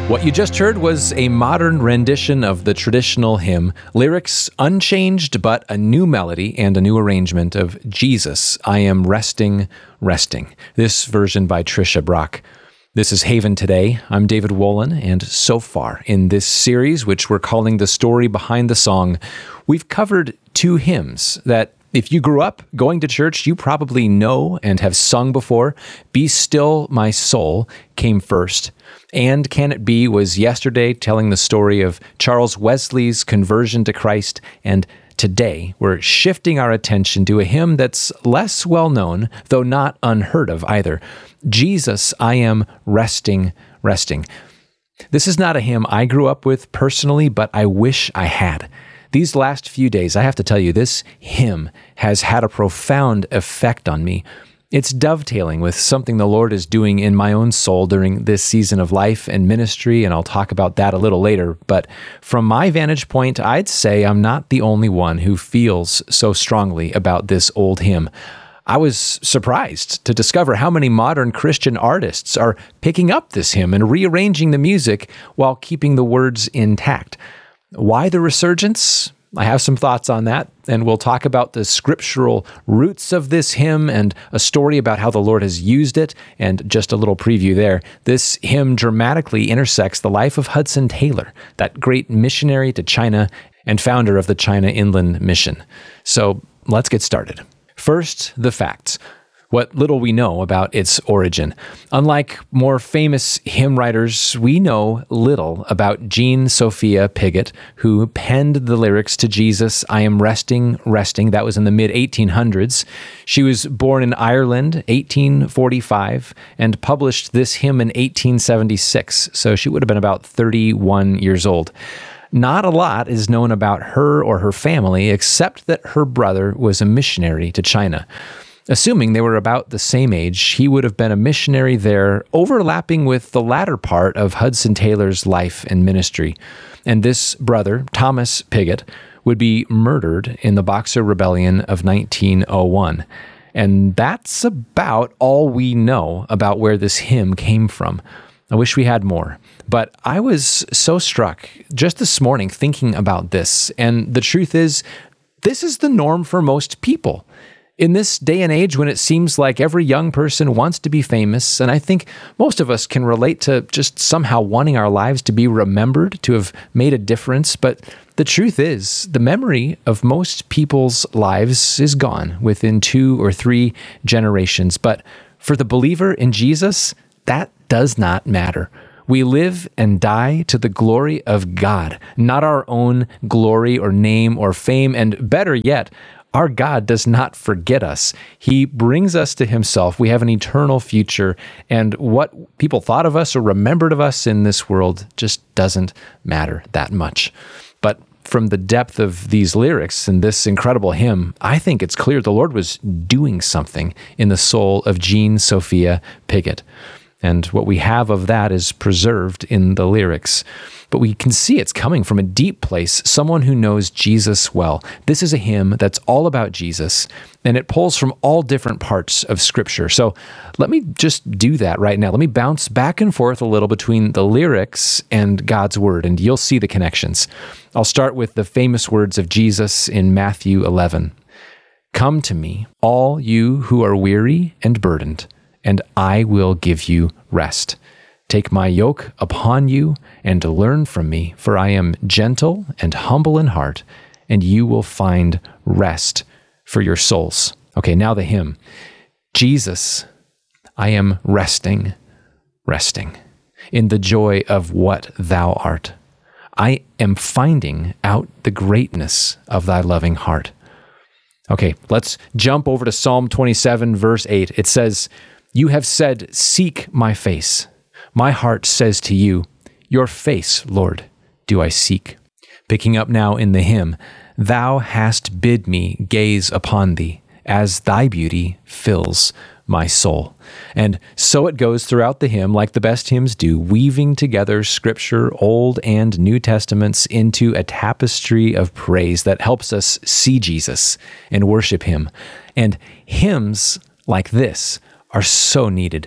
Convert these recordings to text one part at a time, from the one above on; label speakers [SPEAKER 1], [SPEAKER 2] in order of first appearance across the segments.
[SPEAKER 1] What you just heard was a modern rendition of the traditional hymn, lyrics unchanged, but a new melody and a new arrangement of Jesus, I Am Resting, Resting. This version by Trisha Brock. This is Haven Today. I'm David Wolin, and so far in this series, which we're calling The Story Behind the Song, we've covered two hymns that if you grew up going to church, you probably know and have sung before. Be Still My Soul came first. And Can It Be was yesterday, telling the story of Charles Wesley's conversion to Christ. And today, we're shifting our attention to a hymn that's less well-known, though not unheard of either. Jesus, I Am Resting, Resting. This is not a hymn I grew up with personally, but I wish I had. These last few days, I have to tell you, this hymn has had a profound effect on me. It's dovetailing with something the Lord is doing in my own soul during this season of life and ministry, and I'll talk about that a little later. But from my vantage point, I'd say I'm not the only one who feels so strongly about this old hymn. I was surprised to discover how many modern Christian artists are picking up this hymn and rearranging the music while keeping the words intact. Why the resurgence? I have some thoughts on that, and we'll talk about the scriptural roots of this hymn and a story about how the Lord has used it, and just a little preview there. This hymn dramatically intersects the life of Hudson Taylor, that great missionary to China and founder of the China Inland Mission. So let's get started. First, the facts. What little we know about its origin. Unlike more famous hymn writers, we know little about Jean Sophia Piggott, who penned the lyrics to Jesus, I Am Resting, Resting. That was in the mid-1800s. She was born in Ireland, 1845, and published this hymn in 1876, so she would have been about 31 years old. Not a lot is known about her or her family, except that her brother was a missionary to China. Assuming they were about the same age, he would have been a missionary there, overlapping with the latter part of Hudson Taylor's life and ministry. And this brother, Thomas Piggott, would be murdered in the Boxer Rebellion of 1901. And that's about all we know about where this hymn came from. I wish we had more. But I was so struck just this morning thinking about this. And the truth is, this is the norm for most people. In this day and age when it seems like every young person wants to be famous, and I think most of us can relate to just somehow wanting our lives to be remembered, to have made a difference, but the truth is, the memory of most people's lives is gone within 2 or 3 generations. But for the believer in Jesus, that does not matter. We live and die to the glory of God, not our own glory or name or fame, and better yet, our God does not forget us. He brings us to himself. We have an eternal future, and what people thought of us or remembered of us in this world just doesn't matter that much. But from the depth of these lyrics and this incredible hymn, I think it's clear the Lord was doing something in the soul of Jean Sophia Piggott. And what we have of that is preserved in the lyrics. But we can see it's coming from a deep place, someone who knows Jesus well. This is a hymn that's all about Jesus, and it pulls from all different parts of Scripture. So let me just do that right now. Let me bounce back and forth a little between the lyrics and God's Word, and you'll see the connections. I'll start with the famous words of Jesus in Matthew 11. Come to me, all you who are weary and burdened, and I will give you rest. Take my yoke upon you and learn from me, for I am gentle and humble in heart, and you will find rest for your souls. Okay, now the hymn. Jesus, I am resting, resting in the joy of what thou art. I am finding out the greatness of thy loving heart. Okay, let's jump over to Psalm 27, verse 8. It says, You have said, seek my face. My heart says to you, your face, Lord, do I seek. Picking up now in the hymn, thou hast bid me gaze upon thee, as thy beauty fills my soul. And so it goes throughout the hymn, like the best hymns do, weaving together Scripture, Old and New Testaments, into a tapestry of praise that helps us see Jesus and worship him. And hymns like this are so needed.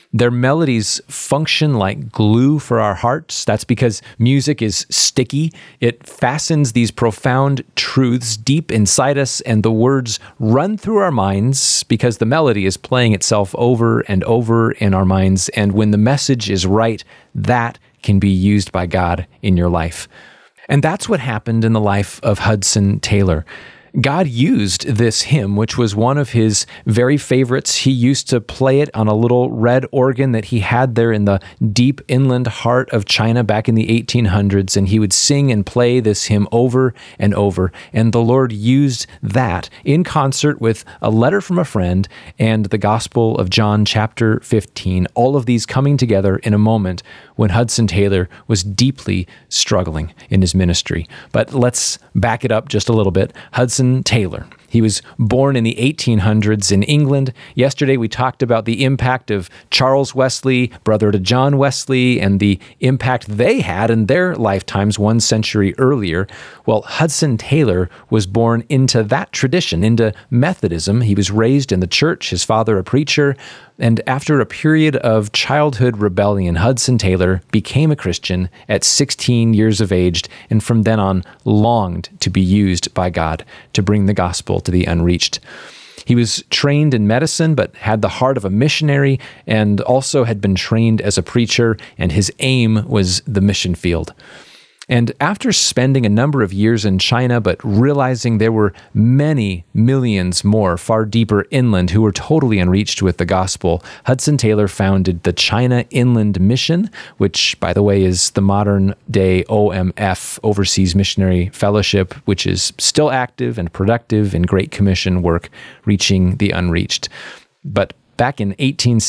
[SPEAKER 1] Their melodies function like glue for our hearts. That's because music is sticky. It fastens these profound truths deep inside us, and the words run through our minds because the melody is playing itself over and over in our minds. And when the message is right, that can be used by God in your life. And that's what happened in the life of Hudson Taylor. God used this hymn, which was one of his very favorites. He used to play it on a little red organ that he had there in the deep inland heart of China back in the 1800s, and he would sing and play this hymn over and over. And the Lord used that in concert with a letter from a friend and the Gospel of John chapter 15, all of these coming together in a moment when Hudson Taylor was deeply struggling in his ministry. But let's back it up just a little bit. Hudson Taylor. He was born in the 1800s in England. Yesterday we talked about the impact of Charles Wesley, brother to John Wesley, and the impact they had in their lifetimes 1 century earlier. Well, Hudson Taylor was born into that tradition, into Methodism. He was raised in the church, his father a preacher, and after a period of childhood rebellion, Hudson Taylor became a Christian at 16 years of age, and from then on longed to be used by God to bring the gospel to the unreached. He was trained in medicine, but had the heart of a missionary, and also had been trained as a preacher, and his aim was the mission field. And after spending a number of years in China, but realizing there were many millions more far deeper inland who were totally unreached with the gospel, Hudson Taylor founded the China Inland Mission, which, by the way, is the modern-day OMF, Overseas Missionary Fellowship, which is still active and productive in Great Commission work, reaching the unreached. But back in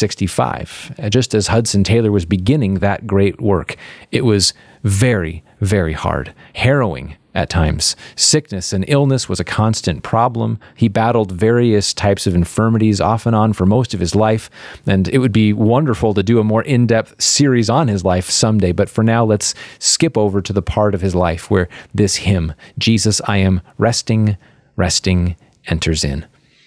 [SPEAKER 1] 1865, just as Hudson Taylor was beginning that great work, it was very, very hard, harrowing at times. Sickness and illness was a constant problem. He battled various types of infirmities off and on for most of his life, and it would be wonderful to do a more in-depth series on his life someday, but for now, let's skip over to the part of his life where this hymn, Jesus, I Am Resting, enters in.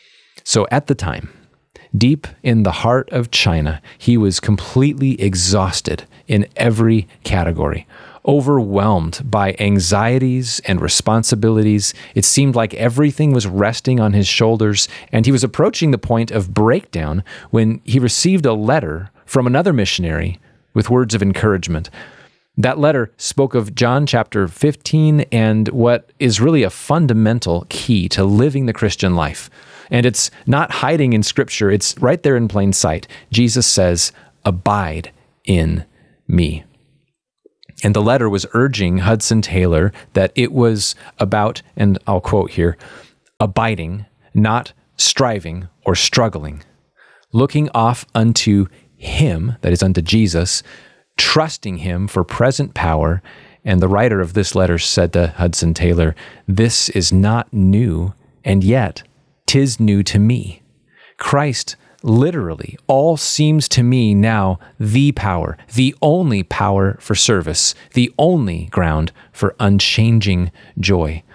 [SPEAKER 1] So at the time, deep in the heart of China, he was completely exhausted in every category, overwhelmed by anxieties and responsibilities. It seemed like everything was resting on his shoulders, and he was approaching the point of breakdown when he received a letter from another missionary with words of encouragement. That letter spoke of John chapter 15 and what is really a fundamental key to living the Christian life. And it's not hiding in Scripture. It's right there in plain sight. Jesus says, "Abide in me." And the letter was urging Hudson Taylor that it was about, and I'll quote here, abiding, not striving or struggling, looking off unto him, that is unto Jesus, trusting him for present power. And the writer of this letter said to Hudson Taylor, "This is not new, and yet 'tis new to me. Christ literally all seems to me now the power, the only power for service, the only ground for unchanging joy."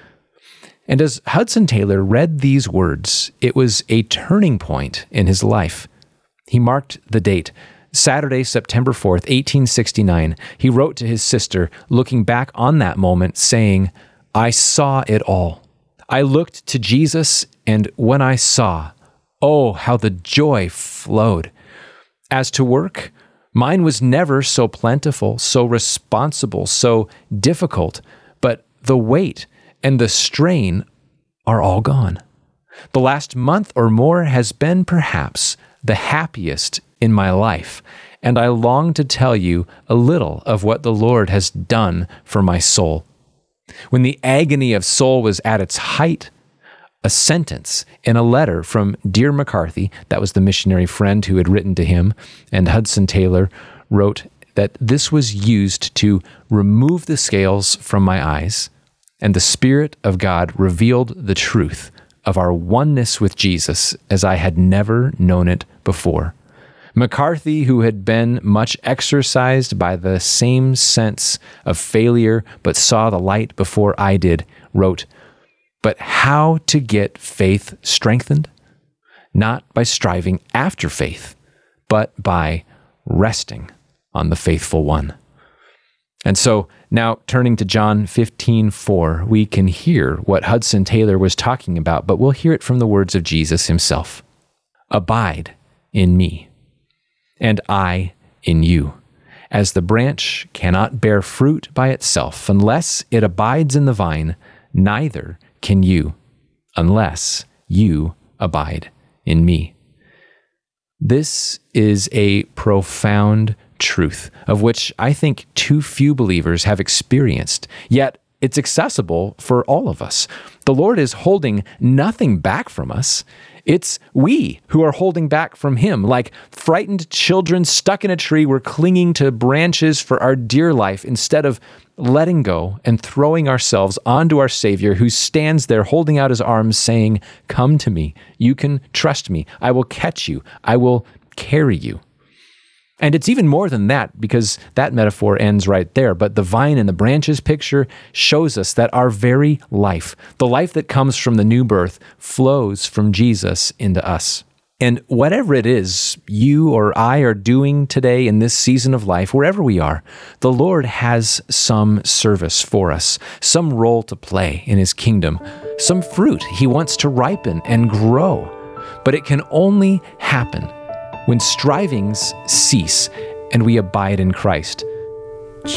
[SPEAKER 1] And as Hudson Taylor read these words, it was a turning point in his life. He marked the date, Saturday, September 4th, 1869. He wrote to his sister, looking back on that moment, saying, "I saw it all. I looked to Jesus, and when I saw, oh, how the joy flowed. As to work, mine was never so plentiful, so responsible, so difficult, but the weight and the strain are all gone. The last month or more has been perhaps the happiest in my life, and I long to tell you a little of what the Lord has done for my soul. When the agony of soul was at its height, a sentence in a letter from dear McCarthy, that was the missionary friend who had written to him, and Hudson Taylor wrote that this was used to remove the scales from my eyes, and the Spirit of God revealed the truth of our oneness with Jesus as I had never known it before. McCarthy, who had been much exercised by the same sense of failure but saw the light before I did, wrote, "But how to get faith strengthened? Not by striving after faith, but by resting on the faithful one. And so now turning to John 15:4, we can hear what Hudson Taylor was talking about, but we'll hear it from the words of Jesus himself. Abide in me, and I in you. As the branch cannot bear fruit by itself unless it abides in the vine, neither can you unless you abide in me. This is a profound truth of which I think too few believers have experienced, yet it's accessible for all of us. The Lord is holding nothing back from us. It's we who are holding back from him. Like frightened children stuck in a tree, we're clinging to branches for our dear life instead of letting go and throwing ourselves onto our Savior, who stands there holding out his arms saying, "Come to me. You can trust me. I will catch you. I will carry you." And it's even more than that, because that metaphor ends right there. But the vine and the branches picture shows us that our very life, the life that comes from the new birth, flows from Jesus into us. And whatever it is you or I are doing today in this season of life, wherever we are, the Lord has some service for us, some role to play in his kingdom, some fruit he wants to ripen and grow. But it can only happen when strivings cease and we abide in Christ.